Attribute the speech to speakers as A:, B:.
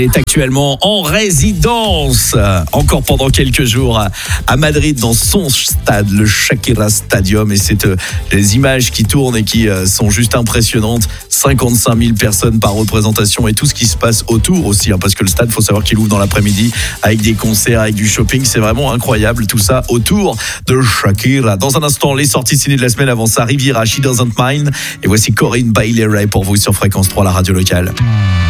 A: est actuellement en résidence, encore pendant quelques jours à Madrid, dans son stade, le Shakira Stadium. Et c'est les images qui tournent et qui sont juste impressionnantes. 55 000 personnes par représentation et tout ce qui se passe autour aussi, parce que le stade, il faut savoir qu'il ouvre dans l'après-midi avec des concerts, avec du shopping. C'est vraiment incroyable tout ça autour de Shakira. Dans un instant, les sorties ciné de la semaine. Avant ça, Riviera, She Doesn't Mind. Et voici Corinne Bailey Rae pour vous sur Fréquence 3, la radio locale.